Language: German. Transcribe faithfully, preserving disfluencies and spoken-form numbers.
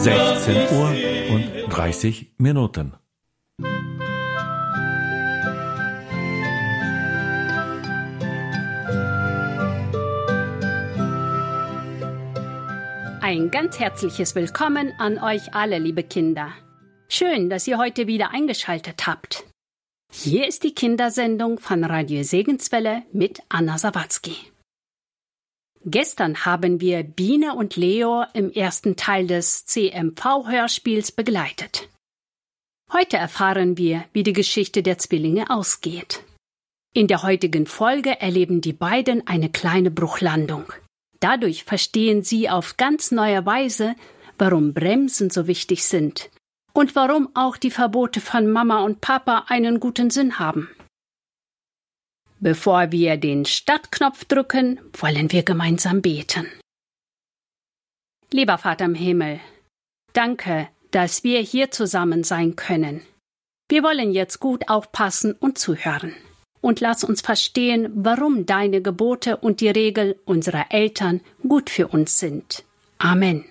sechzehn Uhr und dreißig Minuten. Ein ganz herzliches Willkommen an euch alle, liebe Kinder. Schön, dass ihr heute wieder eingeschaltet habt. Hier ist die Kindersendung von Radio Segenswelle mit Anna Sawatzki. Gestern haben wir Biene und Leo im ersten Teil des C M V-Hörspiels begleitet. Heute erfahren wir, wie die Geschichte der Zwillinge ausgeht. In der heutigen Folge erleben die beiden eine kleine Bruchlandung. Dadurch verstehen sie auf ganz neue Weise, warum Bremsen so wichtig sind und warum auch die Verbote von Mama und Papa einen guten Sinn haben. Bevor wir den Startknopf drücken, wollen wir gemeinsam beten. Lieber Vater im Himmel, danke, dass wir hier zusammen sein können. Wir wollen jetzt gut aufpassen und zuhören. Und lass uns verstehen, warum deine Gebote und die Regel unserer Eltern gut für uns sind. Amen.